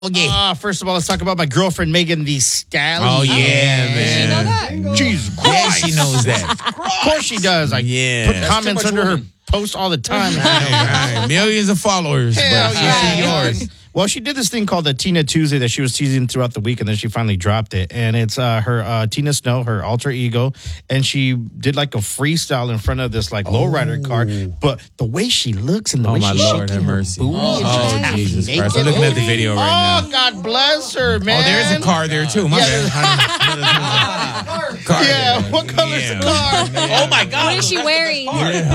Okay. First of all, let's talk about my girlfriend, Megan Thee Stallion. Oh, yeah, man. Did she know that? Jesus Yeah, Christ. she knows that. Of course she does. I Yeah. put That's comments too much under her woman. post all the time. Right. Millions of followers, Hell but she's yeah. yours. Well, she did this thing called the Tina Tuesday that she was teasing throughout the week, and then she finally dropped it. And it's her Tina Snow, her alter ego, and she did like a freestyle in front of this like lowrider car. But the way she looks and the Oh, way my she's Lord, shaking have her mercy. booty and Oh, she's half Jesus naked. Christ. I'm looking at the video right Oh, God bless her, man. Oh, there's a car there, too. My bad. Car Yeah, there. what color's Yeah. the car? Oh my God. What is she wearing?